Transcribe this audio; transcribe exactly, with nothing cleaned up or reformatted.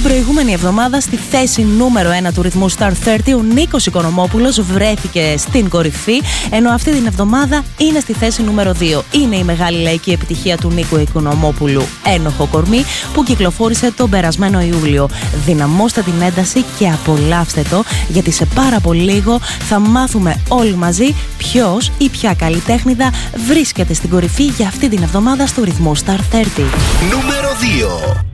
προηγούμενη εβδομάδα στη θέση νούμερο ένα του ρυθμού Star τριάντα, ο Νίκος Οικονομόπουλος βρέθηκε στην κορυφή, ενώ αυτή την εβδομάδα είναι στη θέση νούμερο δύο. Είναι η μεγάλη λαϊκή επιτυχία του Νίκου Οικονομόπουλου, Ένοχο κορμί, που κυκλοφόρησε τον περασμένο Ιούλιο. Δυναμώστε την ένταση και απολαύστε το, γιατί σε πάρα πολύ λίγο θα μάθουμε όλοι μαζί ποιος ή ποια καλλιτέχνηδα βρίσκεται στην κορυφή για αυτή την εβδομάδα στο ρυθμό Star τριάντα. Νούμερο δύο.